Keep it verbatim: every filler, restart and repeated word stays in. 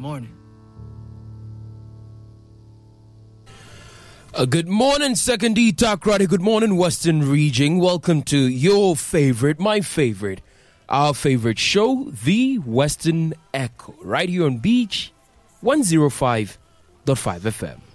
morning. Uh, good morning, Second D Talk Radio. Good morning, Western Region. Welcome to your favorite, my favorite, our favorite show, The Western Echo, right here on Beach one oh five point five F M.